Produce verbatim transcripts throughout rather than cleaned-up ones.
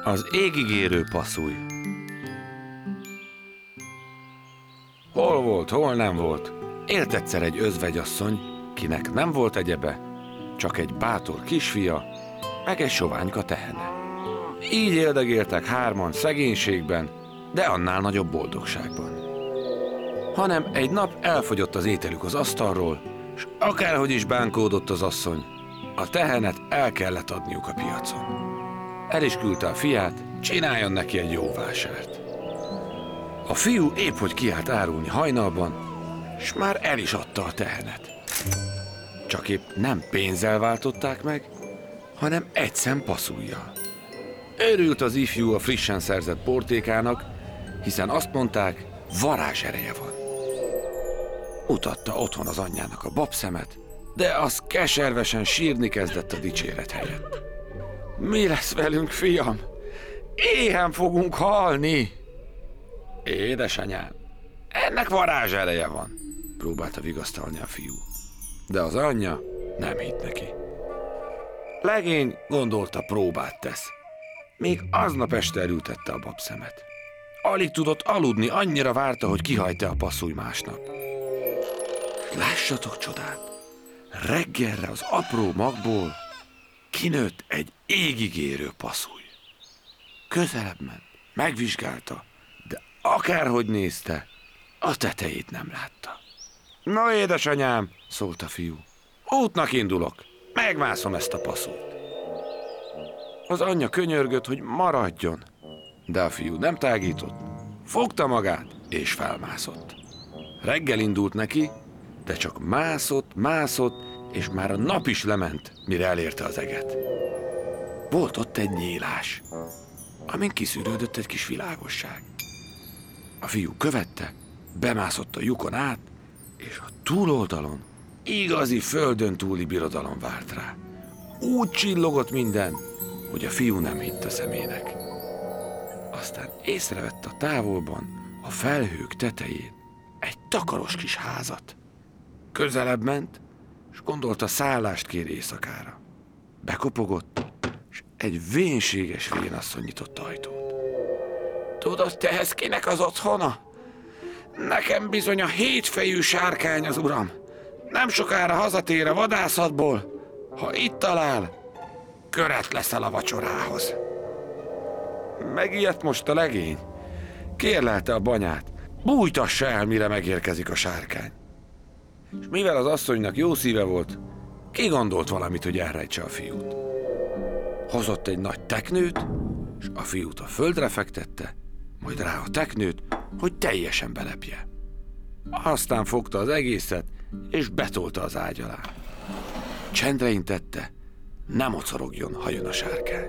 Az égigérő passzúj. Hol volt, hol nem volt. Élt egyszer egy özvegyasszony, kinek nem volt egyebe, csak egy bátor kisfia, meg egy soványka tehene. Így éldegéltek hárman szegénységben, de annál nagyobb boldogságban. Hanem egy nap elfogyott az ételük az asztalról, s akárhogy is bánkódott az asszony, a tehenet el kellett adniuk a piacon. El is küldte a fiát, csináljon neki egy jó vásárt. A fiú épp hogy kiállt árulni hajnalban, s már el is adta a tehenet. Csak épp nem pénzzel váltották meg, hanem egy szem passzujjal. Örült az ifjú a frissen szerzett portékának, hiszen azt mondták, varázsereje van. Mutatta otthon az anyjának a babszemet, de az keservesen sírni kezdett a dicséret helyett. Mi lesz velünk, fiam? Éhen fogunk halni! Édesanyám, ennek varázsereje van, próbálta vigasztalni a fiú. De az anyja nem hitt neki. Legény gondolta, próbát tesz. Még aznap este elültette a babszemet. Alig tudott aludni, annyira várta, hogy kihajt-e a passzúj másnap. Lássatok csodát! Reggelre az apró magból kinőtt egy égigérő passzúj. Közelebb ment, megvizsgálta, de akárhogy nézte, a tetejét nem látta. Na, édesanyám, szólt a fiú, útnak indulok, megmászom ezt a passzút. Az anyja könyörgött, hogy maradjon, de a fiú nem tágított, fogta magát és felmászott. Reggel indult neki, de csak mászott, mászott, és már a nap is lement, mire elérte az eget. Volt ott egy nyílás, amin kiszűrődött egy kis világosság. A fiú követte, bemászott a lyukon át, és a túloldalon igazi földön túli birodalom várt rá. Úgy csillogott minden, hogy a fiú nem hitt a szemének. Aztán észrevett a távolban, a felhők tetején egy takaros kis házat. Közelebb ment, és gondolta, szállást kér éjszakára. Bekopogott, és egy vénséges vénasszony nyitott ajtót. Tudod, te ez kinek az otthona? Nekem bizony a hétfejű sárkány az uram. Nem sokára hazatér a vadászatból. Ha itt talál, köret leszel a vacsorához. Megijedt most a legény. Kérlelte a banyát, bújtassa el, mire megérkezik a sárkány. És mivel az asszonynak jó szíve volt, kigondolt valamit, hogy elrejtse a fiút. Hozott egy nagy teknőt, és a fiút a földre fektette, majd rá a teknőt, hogy teljesen belepje. Aztán fogta az egészet, és betolta az ágy alá. Csendre intette, ne mocorogjon, ha jön a sárkány.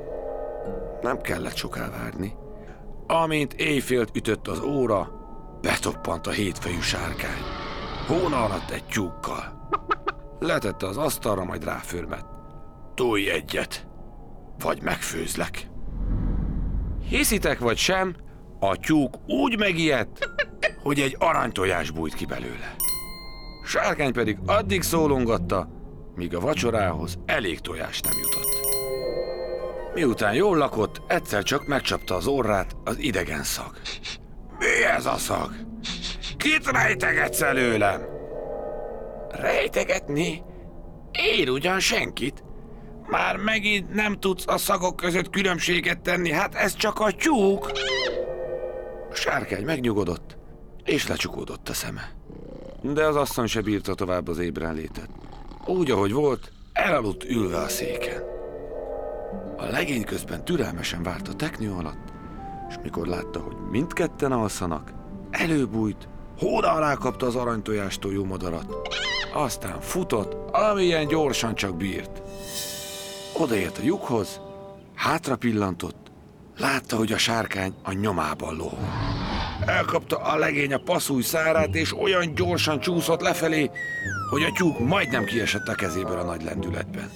Nem kellett soká várni. Amint éjfélt ütött az óra, betoppant a hétfejű sárkány. Hóna alatt egy tyúkkal. Letette az asztalra, majd ráförmett. Tolj egyet, vagy megfőzlek. Hiszitek vagy sem, a tyúk úgy megijedt, hogy egy aranytojás bújt ki belőle. Sárkány pedig addig szólongatta, míg a vacsorához elég tojás nem jutott. Miután jól lakott, egyszer csak megcsapta az orrát az idegen szag. Mi ez a szag? Kit rejtegetsz előlem? Rejtegetni? Én ugyan senkit. Már megint nem tudsz a szagok között különbséget tenni, hát ez csak a tyúk. A sárkány megnyugodott, és lecsukódott a szeme. De az asszony se bírta tovább az ébrenlétet. Úgy, ahogy volt, elaludt ülve a széken. A legény közben türelmesen várt a teknő alatt, és mikor látta, hogy mindketten alszanak, előbújt, hóna alá kapta az aranytojástól jó madarat, aztán futott, amilyen gyorsan csak bírt. Odaért a lyukhoz, hátra pillantott, látta, hogy a sárkány a nyomában lóg. Elkapta a legény a passzúj szárát, és olyan gyorsan csúszott lefelé, hogy a tyúk majdnem kiesett a kezéből a nagy lendületben.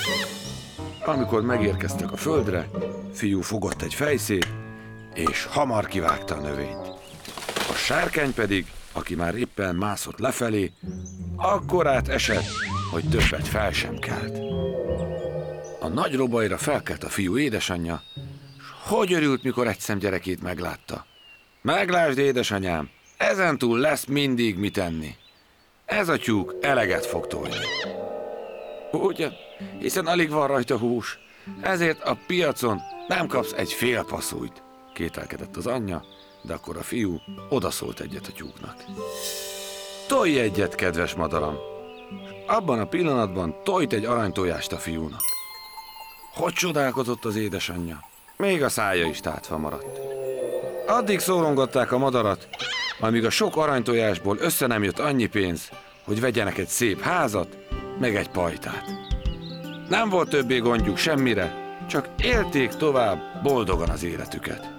Amikor megérkeztek a földre, fiú fogott egy fejszét, és hamar kivágta a növényt. A sárkány pedig, aki már éppen mászott lefelé, akkorát esett, hogy többet fel sem kelt. A nagy robajra felkelt a fiú édesanyja, s Hogy örült, mikor egy szem gyerekét meglátta. Meglásd, édesanyám, ezentúl lesz mindig mit enni. Ez a tyúk eleget fog tolni. Ugye, hiszen alig van rajta hús, ezért a piacon nem kapsz egy fél passzújt, kételkedett az anyja, de akkor a fiú odaszólt egyet a tyúknak. Tolj egyet, kedves madaram! És abban a pillanatban tojt egy aranytojást a fiúnak. Hogy csodálkozott az édesanyja? Még a szája is tátva maradt. Addig szorongatták a madarat, amíg a sok aranytojásból össze nem jött annyi pénz, hogy vegyenek egy szép házat, meg egy pajtát. Nem volt többé gondjuk semmire, csak élték tovább boldogan az életüket.